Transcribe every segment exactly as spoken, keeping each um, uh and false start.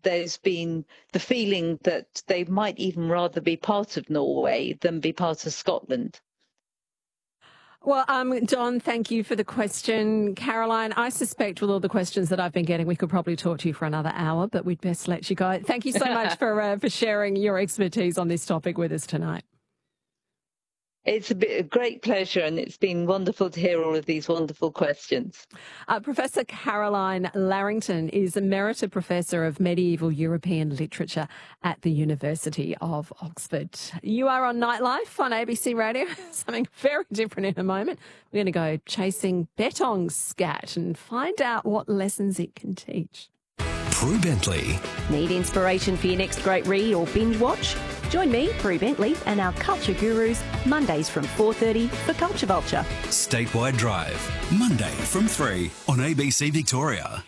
there's been the feeling that they might even rather be part of Norway than be part of Scotland. Well, um, Don, thank you for the question. Caroline, I suspect with all the questions that I've been getting, we could probably talk to you for another hour, but we'd best let you go. Thank you so much for uh, for sharing your expertise on this topic with us tonight. It's a, bit, a great pleasure, and it's been wonderful to hear all of these wonderful questions. Uh, Professor Caroline Larrington is Emerita Professor of Medieval European Literature at the University of Oxford. You are on Nightlife on A B C Radio. Something very different in a moment. We're going to go chasing Bettong's scat and find out what lessons it can teach. Prue Bentley. Need inspiration for your next great read or binge watch? Join me, Prue Bentley, and our culture gurus Mondays from four thirty for Culture Vulture. Statewide Drive, Monday from three on A B C Victoria.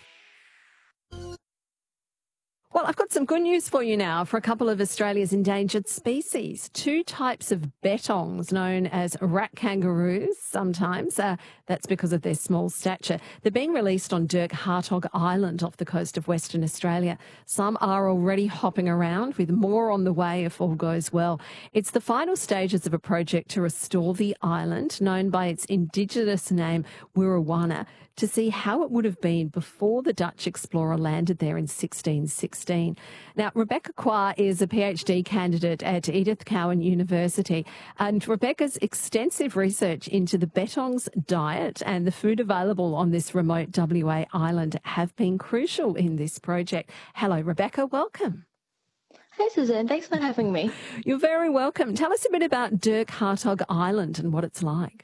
Well, I've got some good news for you now for a couple of Australia's endangered species. Two types of bettongs known as rat kangaroos sometimes. Uh, that's because of their small stature. They're being released on Dirk Hartog Island off the coast of Western Australia. Some are already hopping around, with more on the way if all goes well. It's the final stages of a project to restore the island, known by its indigenous name, Wirrawana, to see how it would have been before the Dutch explorer landed there in sixteen sixteen. Now, Rebecca Qua is a PhD candidate at Edith Cowan University, and Rebecca's extensive research into the bettong's diet and the food available on this remote W A island have been crucial in this project. Hello, Rebecca. Welcome. Hi, Suzanne. Thanks for having me. You're very welcome. Tell us a bit about Dirk Hartog Island and what it's like.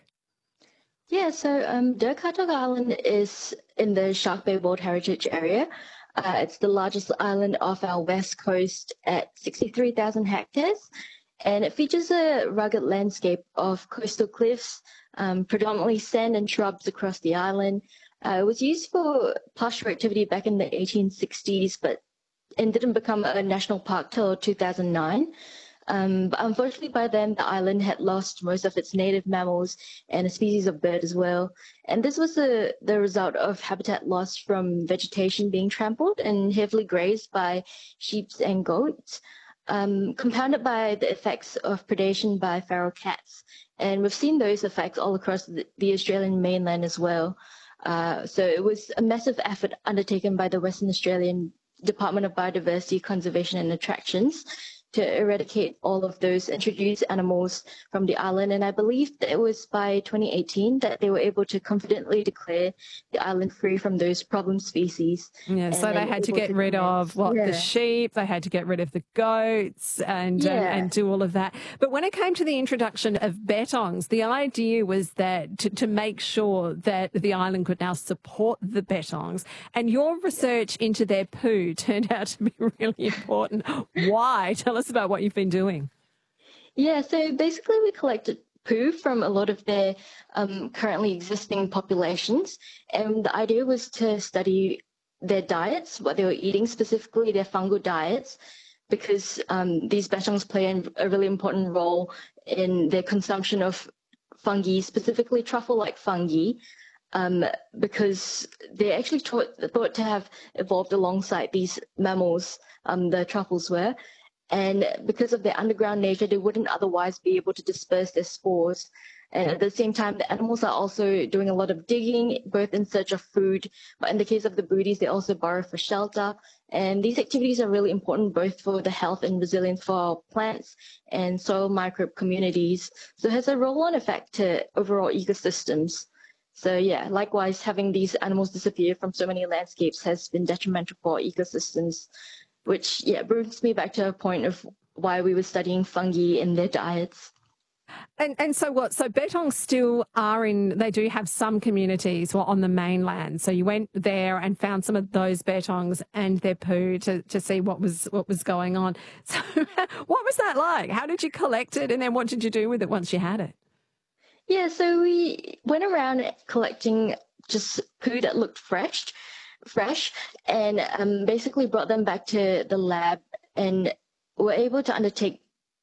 Yeah, so um, Dirk Hartog Island is in the Shark Bay World Heritage Area. Uh, it's the largest island off our west coast at sixty-three thousand hectares, and it features a rugged landscape of coastal cliffs, um, predominantly sand and shrubs across the island. Uh, it was used for pastoral activity back in the eighteen sixties, but it didn't become a national park till two thousand nine. Um, but unfortunately, by then, the island had lost most of its native mammals and a species of bird as well. And this was the, the result of habitat loss from vegetation being trampled and heavily grazed by sheep and goats, um, compounded by the effects of predation by feral cats. And we've seen those effects all across the, the Australian mainland as well. Uh, so it was a massive effort undertaken by the Western Australian Department of Biodiversity, Conservation and Attractions to eradicate all of those introduced animals from the island. And I believe that it was by twenty eighteen that they were able to confidently declare the island free from those problem species. Yeah, so they had to get rid of what yeah. the sheep, they had to get rid of the goats and, yeah. and and do all of that. But when it came to the introduction of bettongs, the idea was that to, to make sure that the island could now support the bettongs. And your research into their poo turned out to be really important. Why? Tell us about what you've been doing. Yeah, so basically we collected poo from a lot of their um, currently existing populations, and the idea was to study their diets, what they were eating, specifically their fungal diets, because um, these bettongs play a really important role in their consumption of fungi, specifically truffle-like fungi, um, because they actually thought, thought to have evolved alongside these mammals, um, the truffles were. And because of their underground nature, they wouldn't otherwise be able to disperse their spores. And at the same time, the animals are also doing a lot of digging, both in search of food, but in the case of the booties, they also burrow for shelter. And these activities are really important both for the health and resilience for our plants and soil microbe communities. So it has a roll-on effect to overall ecosystems. So yeah, likewise, having these animals disappear from so many landscapes has been detrimental for ecosystems, which, yeah, brings me back to a point of why we were studying fungi in their diets. And and so what? So bettongs still are in, they do have some communities well, on the mainland. So you went there and found some of those bettongs and their poo to, to see what was what was going on. So what was that like? How did you collect it? And then what did you do with it once you had it? Yeah, so we went around collecting just poo that looked fresh. fresh and um, basically brought them back to the lab and were able to undertake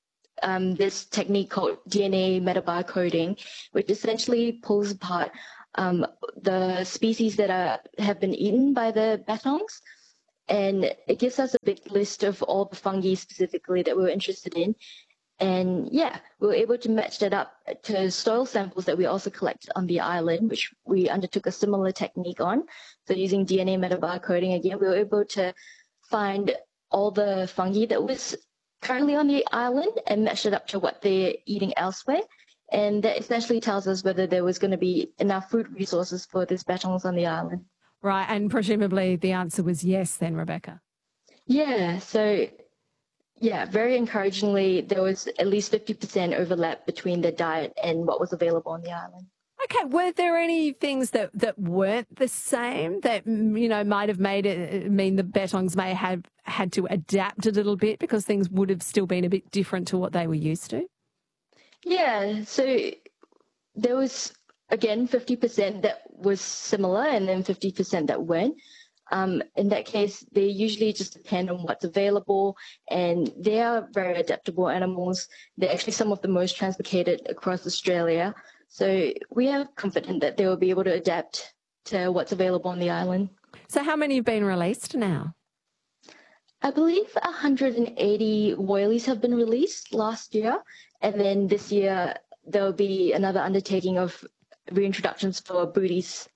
um, this technique called D N A metabarcoding, which essentially pulls apart um, the species that are have been eaten by the bettongs and it gives us a big list of all the fungi specifically that we were interested in. And yeah, we were able to match that up to soil samples that we also collected on the island, which we undertook a similar technique on. So using D N A metabarcoding again, we were able to find all the fungi that was currently on the island and match it up to what they're eating elsewhere. And that essentially tells us whether there was going to be enough food resources for these bettongs on the island. Right, and presumably the answer was yes then, Rebecca. Yeah, so yeah, very encouragingly, there was at least fifty percent overlap between their diet and what was available on the island. Okay, were there any things that, that weren't the same that, you know, might have made it mean the bettongs may have had to adapt a little bit because things would have still been a bit different to what they were used to? Yeah, so there was, again, fifty percent that was similar and then fifty percent that weren't. Um, in that case, they usually just depend on what's available, and they are very adaptable animals. They're actually some of the most translocated across Australia. So we are confident that they will be able to adapt to what's available on the island. So how many have been released now? I believe one hundred eighty woylies have been released last year, and then this year there will be another undertaking of reintroductions for booties.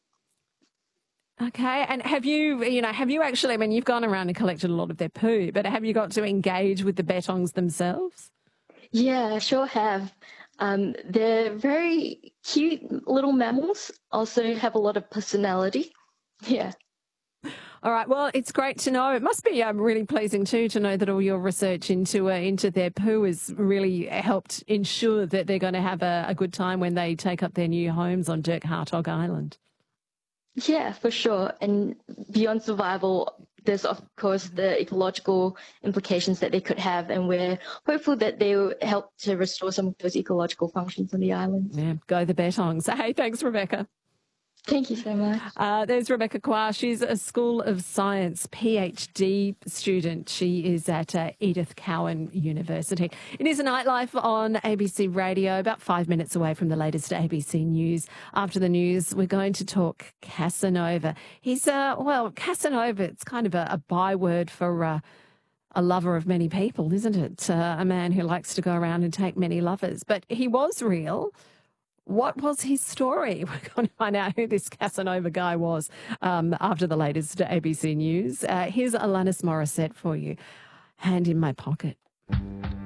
Okay, and have you, you know, have you actually, I mean, you've gone around and collected a lot of their poo, but have you got to engage with the bettongs themselves? Yeah, I sure have. Um, they're very cute little mammals, also have a lot of personality. Yeah. All right. Well, it's great to know. It must be um, really pleasing too to know that all your research into uh, into their poo has really helped ensure that they're going to have a, a good time when they take up their new homes on Dirk Hartog Island. Yeah, for sure. And beyond survival, there's of course the ecological implications that they could have, and we're hopeful that they will help to restore some of those ecological functions on the island. Yeah, go the bettongs. Hey, thanks, Rebecca. Thank you so much. Uh, there's Rebecca Kwa. She's a School of Science PhD student. She is at uh, Edith Cowan University. It is a Nightlife on A B C Radio, about five minutes away from the latest A B C News. After the news, we're going to talk Casanova. He's, uh, well, Casanova, it's kind of a, a byword for uh, a lover of many people, isn't it? Uh, a man who likes to go around and take many lovers. But he was real. What was his story? We're going to find out who this Casanova guy was um, after the latest A B C News. Uh, here's Alanis Morissette for you. Hand in my pocket.